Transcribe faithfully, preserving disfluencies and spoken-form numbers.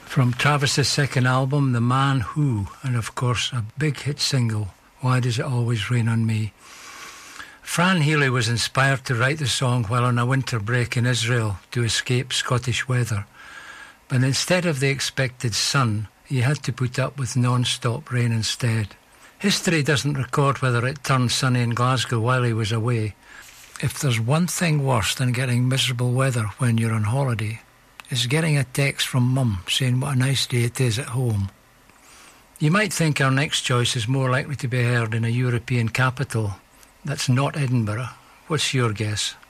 From Travis's second album, The Man Who, and of course a big hit single, Why Does It Always Rain on Me? Fran Healy was inspired to write the song while on a winter break in Israel to escape Scottish weather. But instead of the expected sun, he had to put up with non-stop rain instead. History doesn't record whether it turned sunny in Glasgow while he was away. If there's one thing worse than getting miserable weather when you're on holiday, it's getting a text from Mum saying what a nice day it is at home. You might think our next choice is more likely to be heard in a European capital that's not Edinburgh. What's your guess?